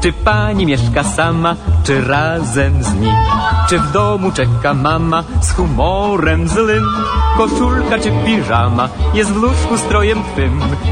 Czy pani mieszka sama, czy razem z nim? Czy w domu czeka mama z humorem złym? Koszulka czy piżama jest w łóżku strojem twym?